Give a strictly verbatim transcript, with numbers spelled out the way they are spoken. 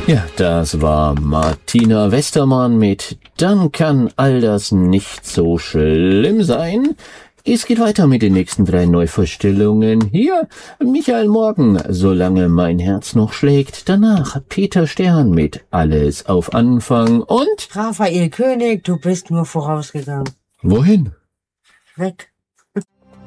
Ja, das war Martina Westermann mit Dann kann all das nicht so schlimm sein. Es geht weiter mit den nächsten drei Neuvorstellungen. Hier Michael Morgen, Solange mein Herz noch schlägt. Danach Peter Stern mit Alles auf Anfang und Raphael König, Du bist nur vorausgegangen. wohin? Weg.